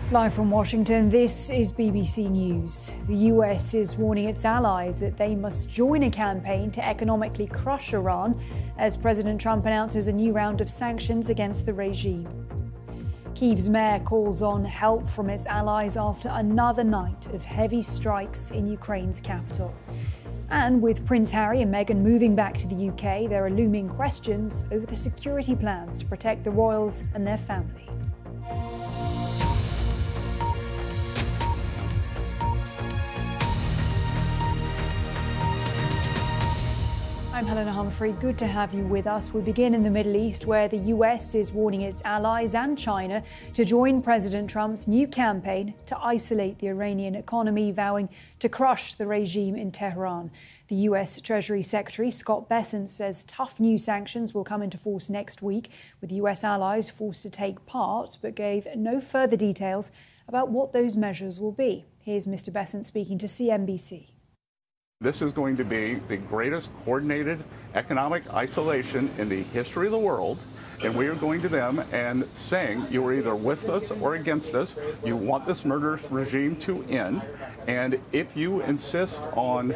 Live from Washington, this is BBC News. The US is warning its allies that they must join a campaign to economically crush Iran as President Trump announces a new round of sanctions against the regime. Kyiv's mayor calls on help from its allies after another night of heavy strikes in Ukraine's capital. And with Prince Harry and Meghan moving back to the UK, there are looming questions over the security plans to protect the royals and their family. I'm Helena Humphrey. Good to have you with us. We begin in the Middle East, where the US is warning its allies and China to join President Trump's new campaign to isolate the Iranian economy, vowing to crush the regime in Tehran. The US Treasury Secretary Scott Bessent says tough new sanctions will come into force next week, with US allies forced to take part, but gave no further details about what those measures will be. Here's Mr. Bessent speaking to CNBC. This is going to be the greatest coordinated economic isolation in the history of the world. And we are going to them and saying, you are either with us or against us. You want this murderous regime to end. And if you insist on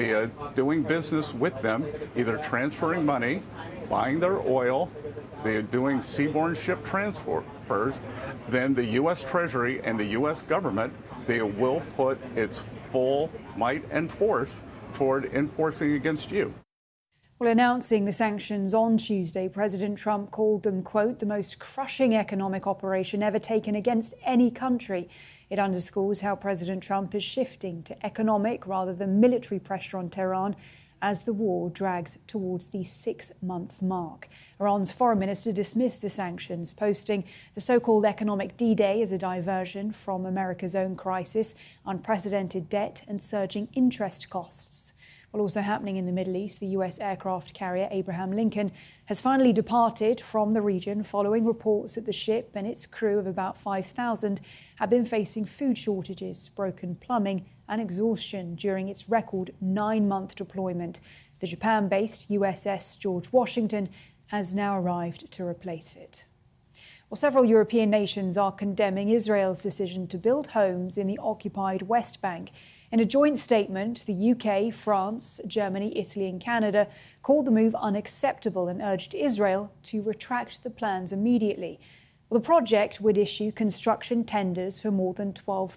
doing business with them, either transferring money, buying their oil, they're doing seaborne ship transfers, then the U.S. Treasury and the U.S. government, they will put its full might and force toward enforcing against you. Well, announcing the sanctions on Tuesday, President Trump called them, quote, the most crushing economic operation ever taken against any country. It underscores how President Trump is shifting to economic rather than military pressure on Tehran as the war drags towards the 6-month mark. Iran's foreign minister dismissed the sanctions, posting the so-called economic D-Day as a diversion from America's own crisis, unprecedented debt and surging interest costs. Well, also happening in the Middle East, the US aircraft carrier Abraham Lincoln has finally departed from the region following reports that the ship and its crew of about 5,000 have been facing food shortages, broken plumbing and exhaustion during its record 9-month deployment. The Japan-based USS George Washington has now arrived to replace it. Well, several European nations are condemning Israel's decision to build homes in the occupied West Bank. In a joint statement, the UK, France, Germany, Italy and Canada called the move unacceptable and urged Israel to retract the plans immediately. Well, the project would issue construction tenders for more than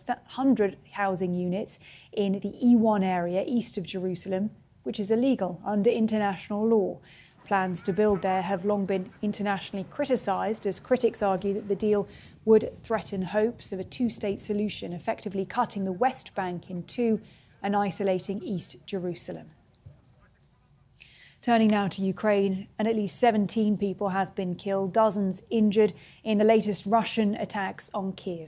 1,200 housing units in the E1 area east of Jerusalem, which is illegal under international law. Plans to build there have long been internationally criticised as critics argue that the deal would threaten hopes of a two-state solution, effectively cutting the West Bank in two and isolating East Jerusalem. Turning now to Ukraine, and at least 17 people have been killed, dozens injured in the latest Russian attacks on Kyiv.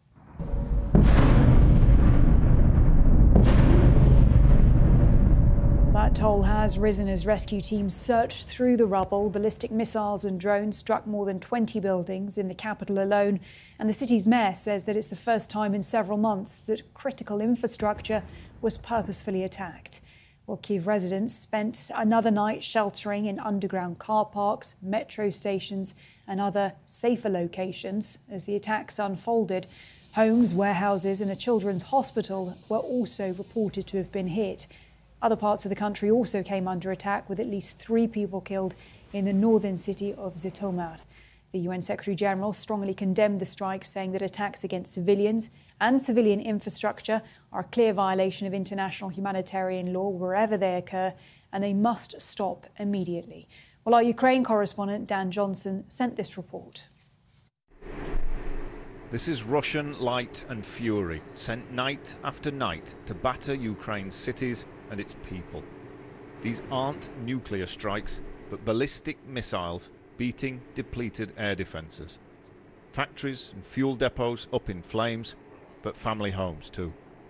That toll has risen as rescue teams searched through the rubble. Ballistic missiles and drones struck more than 20 buildings in the capital alone. And the city's mayor says that it's the first time in several months that critical infrastructure was purposefully attacked. Well, Kyiv residents spent another night sheltering in underground car parks, metro stations and other safer locations as the attacks unfolded. Homes, warehouses and a children's hospital were also reported to have been hit. Other parts of the country also came under attack, with at least 3 people killed in the northern city of Zhytomyr. The UN Secretary-General strongly condemned the strikes, saying that attacks against civilians and civilian infrastructure are a clear violation of international humanitarian law wherever they occur, and they must stop immediately. Well, our Ukraine correspondent Dan Johnson sent this report. This is Russian light and fury, sent night after night to batter Ukraine's cities and its people. These aren't nuclear strikes, but ballistic missiles beating depleted air defences. Factories and fuel depots up in flames, but family homes too.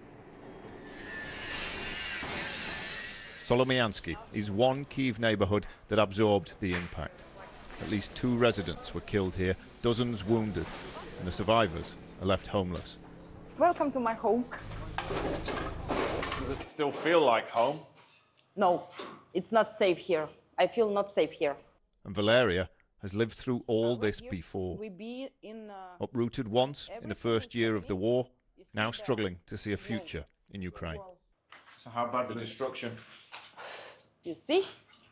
Solomyansky is one Kyiv neighbourhood that absorbed the impact. At least 2 residents were killed here, dozens wounded, and the survivors are left homeless. Welcome to my home. Does it still feel like home? No, it's not safe here. I feel not safe here. And Valeria has lived through all this before. Uprooted once in the first year of the war, now struggling to see a future in Ukraine. So how bad's the destruction? You see?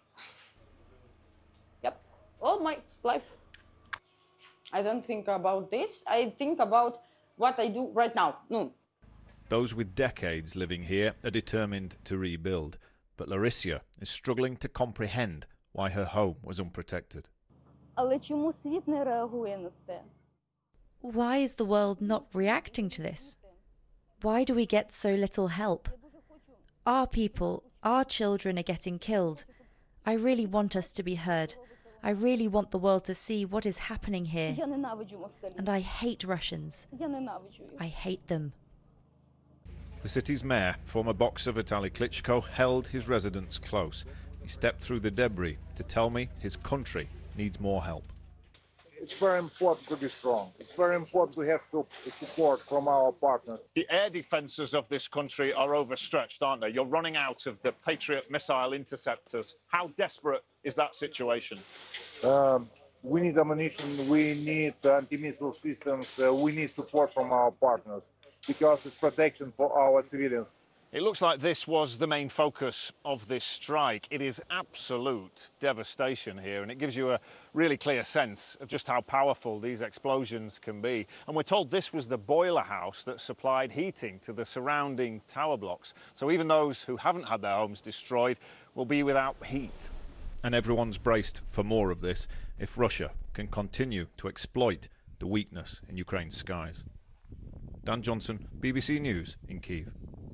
Yep, all my life. I don't think about this. I think about what I do right now. No. Those with decades living here are determined to rebuild, but Larissa is struggling to comprehend why her home was unprotected. Але чому світ не реагує на це? Why is the world not reacting to this? Why do we get so little help? Our people, our children are getting killed. I really want us to be heard. I really want the world to see what is happening here. Я ненавиджу москалів. And I hate Russians. Я ненавиджу їх. I hate them. The city's mayor, former boxer Vitaly Klitschko, held his residents close. He stepped through the debris to tell me his country needs more help. It's very important to be strong. It's very important to have support from our partners. The air defences of this country are overstretched, aren't they? You're running out of the Patriot missile interceptors. How desperate is that situation? We need ammunition, we need anti-missile systems, we need support from our partners because it's protection for our civilians. It looks like this was the main focus of this strike. It is absolute devastation here, and it gives you a really clear sense of just how powerful these explosions can be. And we're told this was the boiler house that supplied heating to the surrounding tower blocks. So even those who haven't had their homes destroyed will be without heat. And everyone's braced for more of this if Russia can continue to exploit the weakness in Ukraine's skies. Dan Johnson, BBC News in Kyiv.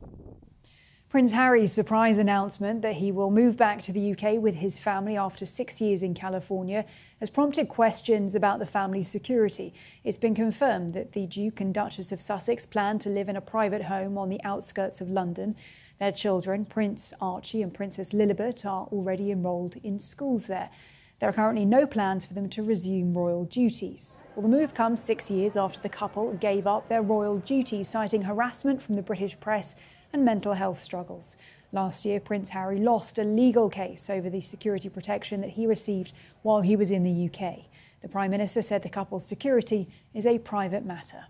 Prince Harry's surprise announcement that he will move back to the UK with his family after 6 years in California has prompted questions about the family's security. It's been confirmed that the Duke and Duchess of Sussex plan to live in a private home on the outskirts of London. Their children, Prince Archie and Princess Lilibet, are already enrolled in schools there. There are currently no plans for them to resume royal duties. Well, the move comes 6 years after the couple gave up their royal duties, citing harassment from the British press and mental health struggles. Last year, Prince Harry lost a legal case over the security protection that he received while he was in the UK. The Prime Minister said the couple's security is a private matter.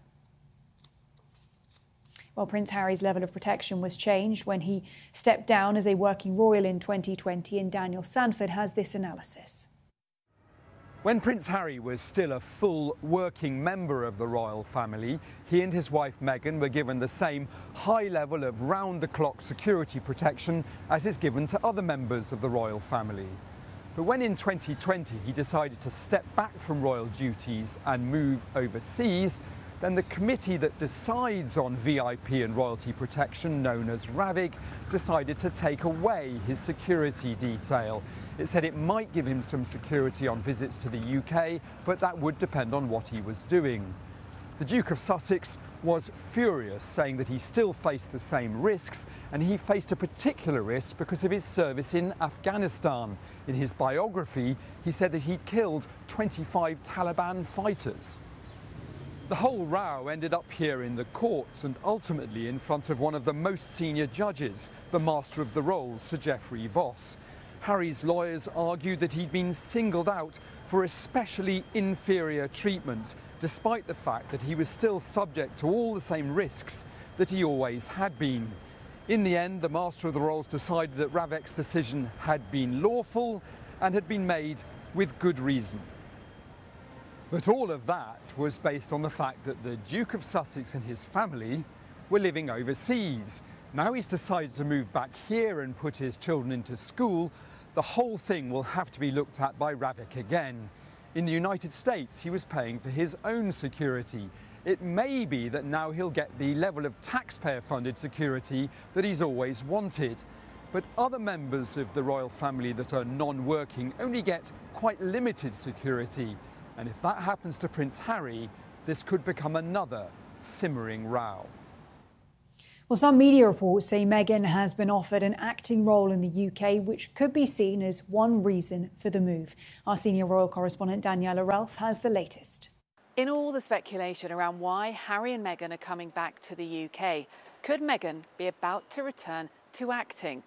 Well, Prince Harry's level of protection was changed when he stepped down as a working royal in 2020, and Daniel Sanford has this analysis. When Prince Harry was still a full working member of the royal family, he and his wife Meghan were given the same high level of round-the-clock security protection as is given to other members of the royal family. But when in 2020 he decided to step back from royal duties and move overseas, then the committee that decides on VIP and royalty protection, known as RAVIG, decided to take away his security detail. It said it might give him some security on visits to the UK, but that would depend on what he was doing. The Duke of Sussex was furious, saying that he still faced the same risks, and he faced a particular risk because of his service in Afghanistan. In his biography, he said that he'd killed 25 Taliban fighters. The whole row ended up here in the courts and ultimately in front of one of the most senior judges, the Master of the Rolls, Sir Geoffrey Voss. Harry's lawyers argued that he'd been singled out for especially inferior treatment, despite the fact that he was still subject to all the same risks that he always had been. In the end, the Master of the Rolls decided that RAVIG's decision had been lawful and had been made with good reason. But all of that was based on the fact that the Duke of Sussex and his family were living overseas. Now he's decided to move back here and put his children into school. The whole thing will have to be looked at by RAVIG again. In the United States, he was paying for his own security. It may be that now he'll get the level of taxpayer-funded security that he's always wanted. But other members of the royal family that are non-working only get quite limited security. And if that happens to Prince Harry, this could become another simmering row. Well, some media reports say Meghan has been offered an acting role in the UK, which could be seen as one reason for the move. Our senior royal correspondent Daniela Ralph has the latest. In all the speculation around why Harry and Meghan are coming back to the UK, could Meghan be about to return to acting?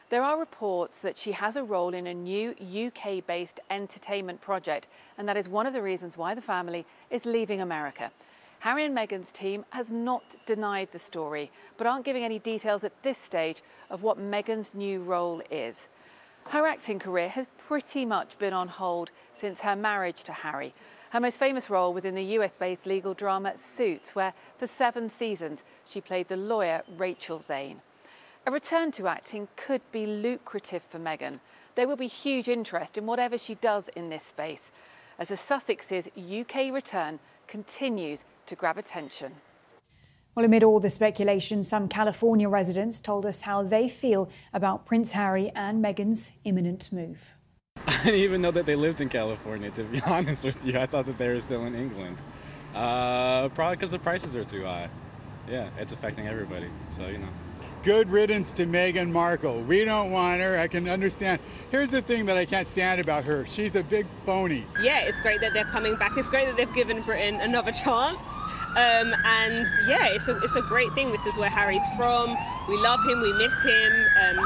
There are reports that she has a role in a new UK-based entertainment project, and that is one of the reasons why the family is leaving America. Harry and Meghan's team has not denied the story, but aren't giving any details at this stage of what Meghan's new role is. Her acting career has pretty much been on hold since her marriage to Harry. Her most famous role was in the US-based legal drama Suits, where for 7 seasons she played the lawyer Rachel Zane. A return to acting could be lucrative for Meghan. There will be huge interest in whatever she does in this space, as the Sussex's UK return continues to grab attention. Well, amid all the speculation, some California residents told us how they feel about Prince Harry and Meghan's imminent move. I didn't even know that they lived in California, to be honest with you. I thought that they were still in England. Probably because the prices are too high. Yeah, it's affecting everybody, so you know. Good riddance to Meghan Markle. We don't want her. I can understand. Here's the thing that I can't stand about her. She's a big phony. Yeah, it's great that they're coming back. It's great that they've given Britain another chance. And yeah, it's a great thing. This is where Harry's from. We love him. We miss him.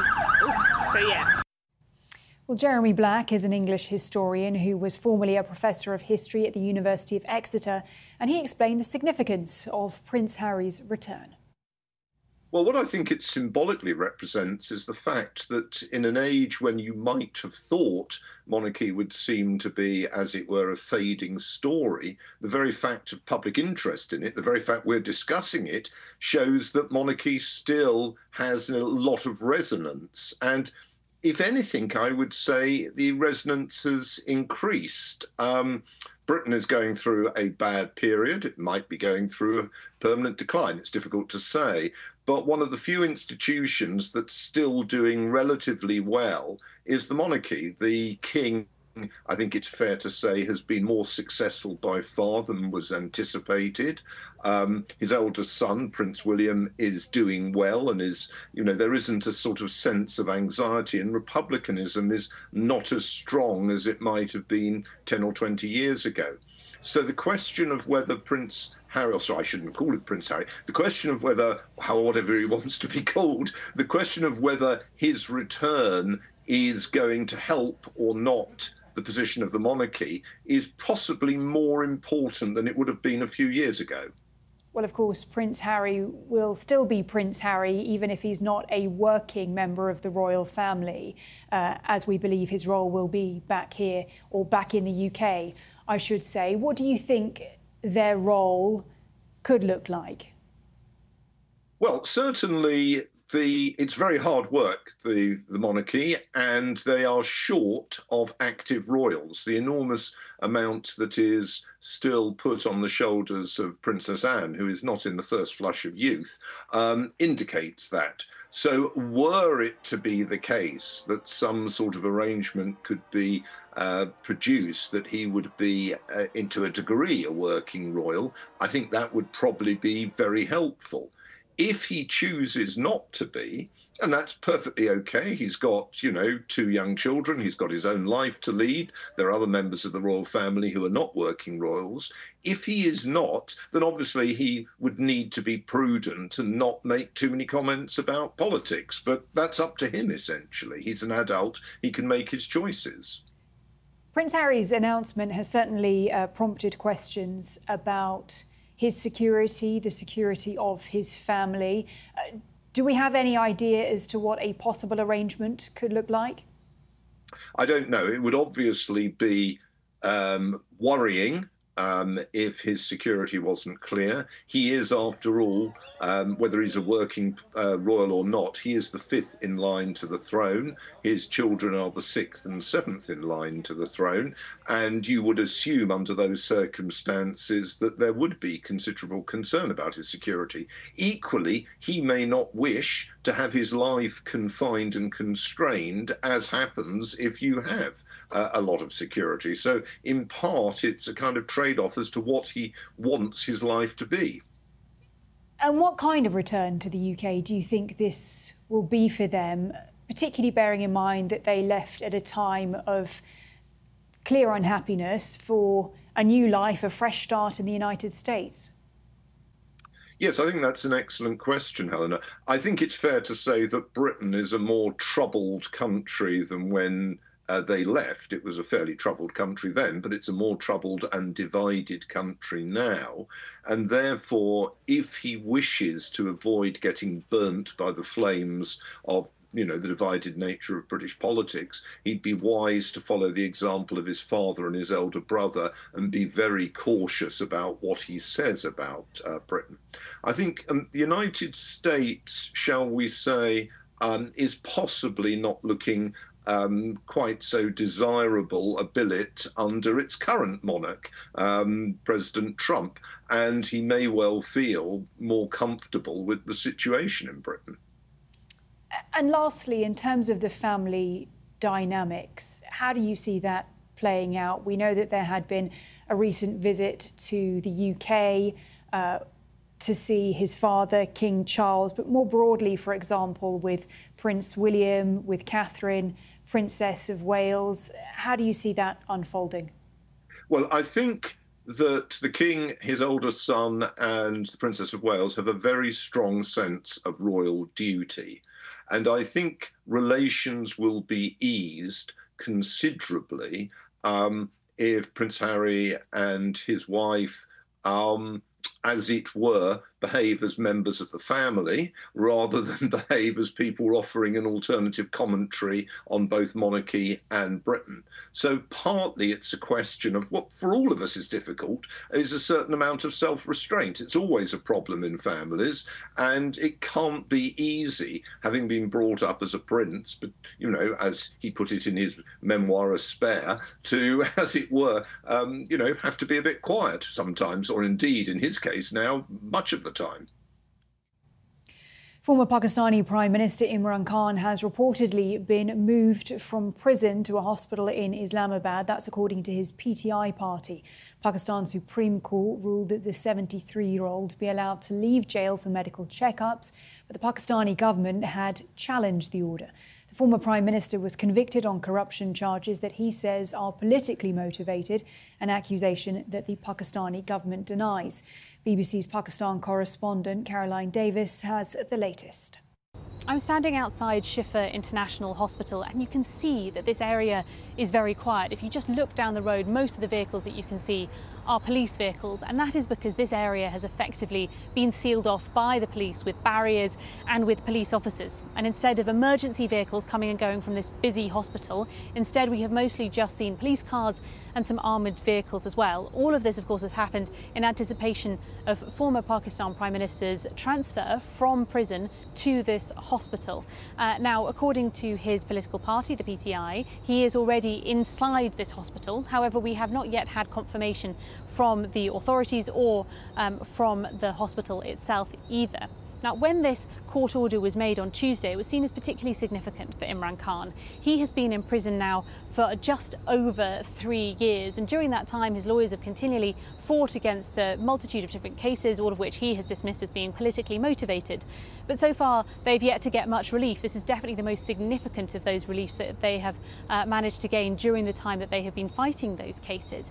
So yeah. Well, Jeremy Black is an English historian who was formerly a professor of history at the University of Exeter, and he explained the significance of Prince Harry's return. Well, what I think it symbolically represents is the fact that in an age when you might have thought monarchy would seem to be, as it were, a fading story, the very fact of public interest in it, the very fact we're discussing it, shows that monarchy still has a lot of resonance. And if anything, I would say the resonance has increased. Britain is going through a bad period. It might be going through a permanent decline. It's difficult to say. But one of the few institutions that's still doing relatively well is the monarchy. The king, I think it's fair to say, has been more successful by far than was anticipated. His eldest son, Prince William, is doing well and is, you know, there isn't a sort of sense of anxiety, and republicanism is not as strong as it might have been 10 or 20 years ago. So the question of whether Prince Harry, or sorry, I shouldn't call it Prince Harry, the question of whether, whatever he wants to be called, the question of whether his return is going to help or not the position of the monarchy is possibly more important than it would have been a few years ago. Well, of course, Prince Harry will still be Prince Harry, even if he's not a working member of the royal family, as we believe his role will be back here, or back in the UK, I should say. What do you think their role could look like? Well, certainly it's very hard work, the monarchy, and they are short of active royals. The enormous amount that is still put on the shoulders of Princess Anne, who is not in the first flush of youth, indicates that. So were it to be the case that some sort of arrangement could be produced that he would be, to a degree, a working royal, I think that would probably be very helpful. If he chooses not to be, and that's perfectly okay, he's got, you know, 2 young children, he's got his own life to lead, there are other members of the royal family who are not working royals. If he is not, then obviously he would need to be prudent and not make too many comments about politics, but that's up to him, essentially. He's an adult, he can make his choices. Prince Harry's announcement has certainly prompted questions about his security, the security of his family. Do we have any idea as to what a possible arrangement could look like? I don't know. It would obviously be worrying if his security wasn't clear. He is, after all, whether he's a working royal or not, he is the 5th in line to the throne. His children are the 6th and 7th in line to the throne. And you would assume under those circumstances that there would be considerable concern about his security. Equally, he may not wish to have his life confined and constrained, as happens if you have a lot of security. So in part, it's a kind of trade-off as to what he wants his life to be. And what kind of return to the UK do you think this will be for them, particularly bearing in mind that they left at a time of clear unhappiness for a new life, a fresh start in the United States? Yes, I think that's an excellent question, Helena. I think it's fair to say that Britain is a more troubled country than when they left. It was a fairly troubled country then, but it's a more troubled and divided country now. And therefore, if he wishes to avoid getting burnt by the flames of the divided nature of British politics, he'd be wise to follow the example of his father and his elder brother and be very cautious about what he says about Britain. I think the United States, shall we say, is possibly not looking quite so desirable a billet under its current monarch, President Trump, and he may well feel more comfortable with the situation in Britain. And lastly, in terms of the family dynamics, how do you see that playing out? We know that there had been a recent visit to the UK to see his father, King Charles, but more broadly, for example, with Prince William, with Catherine, Princess of Wales. How do you see that unfolding? Well, I think that the King, his oldest son, and the Princess of Wales have a very strong sense of royal duty. And I think relations will be eased considerably if Prince Harry and his wife, as it were, behave as members of the family rather than behave as people offering an alternative commentary on both monarchy and Britain. So partly it's a question of what for all of us is difficult is a certain amount of self-restraint. It's always a problem in families, and it can't be easy, having been brought up as a prince, but, as he put it in his memoir, A Spare, to, as it were, have to be a bit quiet sometimes, or indeed, in his case now, much of the time. Former Pakistani Prime Minister Imran Khan has reportedly been moved from prison to a hospital in Islamabad. That's according to his PTI party. Pakistan's Supreme Court ruled that the 73-year-old be allowed to leave jail for medical checkups, but the Pakistani government had challenged the order. The former Prime Minister was convicted on corruption charges that he says are politically motivated, an accusation that the Pakistani government denies. BBC's Pakistan correspondent Caroline Davis has the latest. I'm standing outside Shifa International Hospital, and you can see that this area is very quiet. If you just look down the road, most of the vehicles that you can see are police vehicles, and that is because this area has effectively been sealed off by the police with barriers and with police officers. And instead of emergency vehicles coming and going from this busy hospital, instead we have mostly just seen police cars and some armoured vehicles as well. All of this, of course, has happened in anticipation of former Pakistan Prime Minister's transfer from prison to this hospital. Now, according to his political party, the PTI, he is already inside this hospital. However, we have not yet had confirmation from the authorities or from the hospital itself either. Now, when this court order was made on Tuesday, it was seen as particularly significant for Imran Khan. He has been in prison now for just over 3 years, and during that time his lawyers have continually fought against a multitude of different cases, all of which he has dismissed as being politically motivated. But so far they've yet to get much relief. This is definitely the most significant of those reliefs that they have managed to gain during the time that they have been fighting those cases.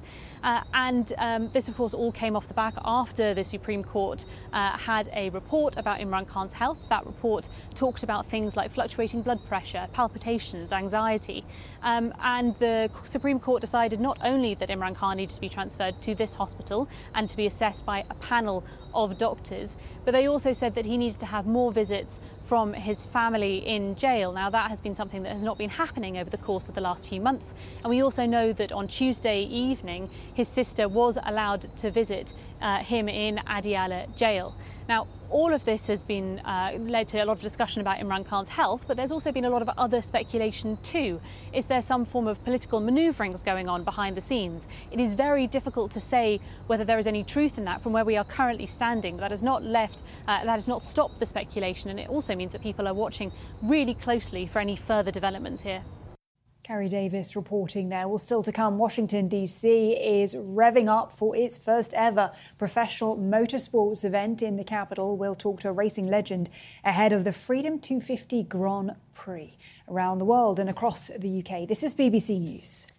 This, of course, all came off the back after the Supreme Court had a report about Imran Khan's health. That report talked about things like fluctuating blood pressure, palpitations, anxiety. And the Supreme Court decided not only that Imran Khan needed to be transferred to this hospital and to be assessed by a panel of doctors, but they also said that he needed to have more visits from his family in jail. Now, that has been something that has not been happening over the course of the last few months. And we also know that on Tuesday evening, his sister was allowed to visit him in Adiala jail. Now, all of this has been led to a lot of discussion about Imran Khan's health, but there's also been a lot of other speculation too. Is there some form of political manoeuvrings going on behind the scenes? It is very difficult to say whether there is any truth in that from where we are currently standing. That has not stopped the speculation, and it also means that people are watching really closely for any further developments here. Carrie Davis reporting there. Well, still to come, Washington, D.C. is revving up for its first ever professional motorsports event in the capital. We'll talk to a racing legend ahead of the Freedom 250 Grand Prix around the world and across the UK. This is BBC News.